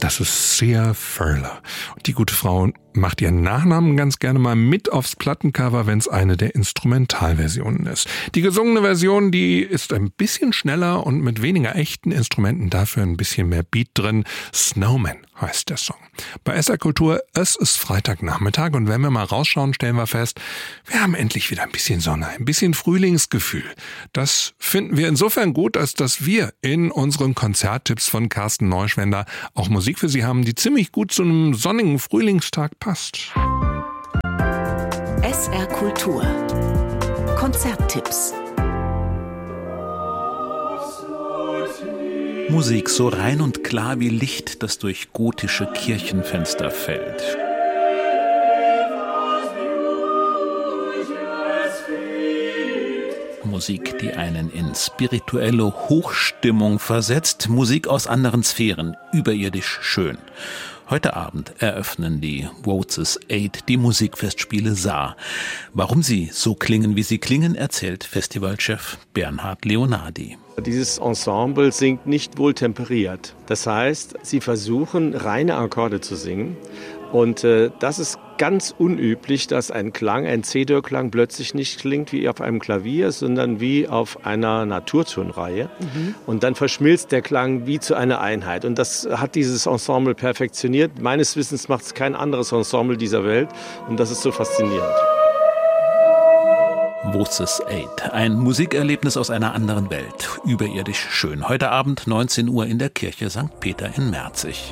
das ist Sia Furler. Die gute Frau macht ihren Nachnamen ganz gerne mal mit aufs Plattencover, wenn es eine der Instrumentalversionen ist. Die gesungene Version, die ist ein bisschen schneller und mit weniger echten Instrumenten, dafür ein bisschen mehr Beat drin. Snowman heißt der Song. Bei SR Kultur, es ist Freitagnachmittag und wenn wir mal rausschauen, stellen wir fest, wir haben endlich wieder ein bisschen Sonne, ein bisschen Frühlingsgefühl. Das finden wir insofern gut, als dass wir in unseren Konzerttipps von Carsten Neuschwender auch Musik für Sie haben, die ziemlich gut zu einem sonnigen Frühlingstag passt. SR Kultur Konzerttipps. Musik so rein und klar wie Licht, das durch gotische Kirchenfenster fällt. Musik, die einen in spirituelle Hochstimmung versetzt. Musik aus anderen Sphären, überirdisch schön. Heute Abend eröffnen die Woces 8 die Musikfestspiele Saar. Warum sie so klingen, wie sie klingen, erzählt Festivalchef Bernhard Leonardi. Dieses Ensemble singt nicht wohltemperiert. Das heißt, sie versuchen, reine Akkorde zu singen. Und das ist ganz unüblich, dass ein Klang, ein C-Dur-Klang plötzlich nicht klingt wie auf einem Klavier, sondern wie auf einer Naturtonreihe. Und dann verschmilzt der Klang wie zu einer Einheit. Und das hat dieses Ensemble perfektioniert. Meines Wissens macht es kein anderes Ensemble dieser Welt. Und das ist so faszinierend. Woces 8, ein Musikerlebnis aus einer anderen Welt. Überirdisch schön. Heute Abend 19 Uhr in der Kirche St. Peter in Merzig.